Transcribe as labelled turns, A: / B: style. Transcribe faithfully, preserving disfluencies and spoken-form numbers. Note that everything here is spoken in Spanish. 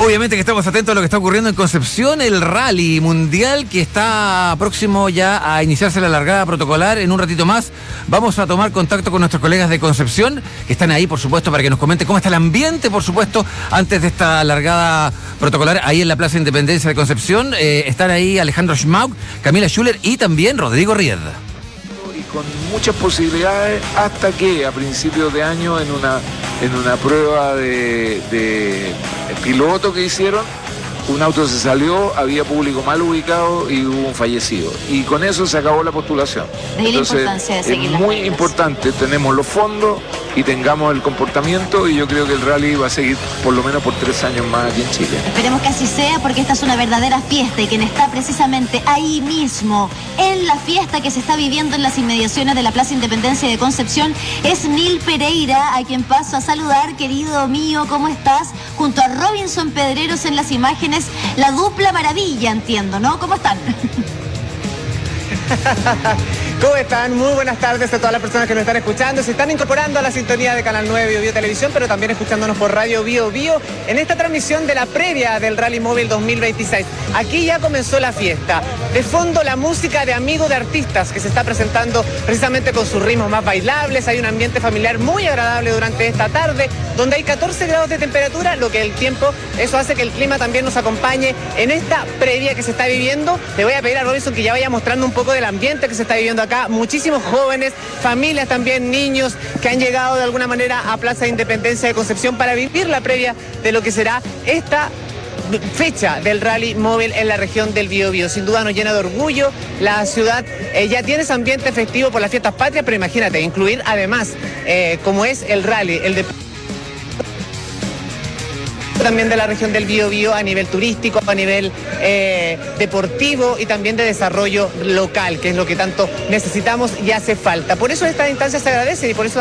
A: Obviamente que estamos atentos a lo que está ocurriendo en Concepción, el rally mundial que está próximo ya a iniciarse la largada protocolar. En un ratito más vamos a tomar contacto con nuestros colegas de Concepción, que están ahí, por supuesto, para que nos comente cómo está el ambiente, por supuesto, antes de esta largada protocolar ahí en la Plaza Independencia de Concepción. Eh, están ahí Alejandro Schmauk, Camila Schuller y también Rodrigo Ried.
B: Con muchas posibilidades hasta que a principios de año en una, en una prueba de, de piloto que hicieron, un auto se salió, había público mal ubicado y hubo un fallecido. Y con eso se acabó la postulación.
C: De la importancia de seguir
B: es
C: las
B: muy
C: reglas.
B: importante, tenemos los fondos y tengamos el comportamiento, y yo creo que el rally va a seguir por lo menos por tres años más aquí en Chile.
C: Esperemos que así sea, porque esta es una verdadera fiesta y quien está precisamente ahí mismo, en la fiesta que se está viviendo en las inmediaciones de la Plaza Independencia de Concepción, es Nil Pereira, a quien paso a saludar. Querido mío, ¿cómo estás? Junto a Robinson Pedreros en las imágenes, la dupla maravilla, entiendo, ¿no? ¿Cómo están?
D: ¿Cómo están? Muy buenas tardes a todas las personas que nos están escuchando. Se están incorporando a la sintonía de Canal nueve Bio Bio Televisión, pero también escuchándonos por Radio Bio Bio en esta transmisión de la previa del Rally Móvil dos mil veintiséis. Aquí ya comenzó la fiesta. De fondo la música de Amigo de Artistas, que se está presentando precisamente con sus ritmos más bailables. Hay un ambiente familiar muy agradable durante esta tarde, donde hay catorce grados de temperatura, lo que el tiempo, eso hace que el clima también nos acompañe en esta previa que se está viviendo. Le voy a pedir a Robinson que ya vaya mostrando un poco del ambiente que se está viviendo acá. Muchísimos jóvenes, familias también, niños que han llegado de alguna manera a Plaza Independencia de Concepción para vivir la previa de lo que será esta fecha del Rally Móvil en la región del Biobío. Sin duda nos llena de orgullo. La ciudad eh, ya tiene ese ambiente festivo por las fiestas patrias, pero imagínate, incluir además eh, como es el rally, el de también de la región del Biobío a nivel turístico, a nivel eh, deportivo y también de desarrollo local, que es lo que tanto necesitamos y hace falta. Por eso esta instancia se agradece y por eso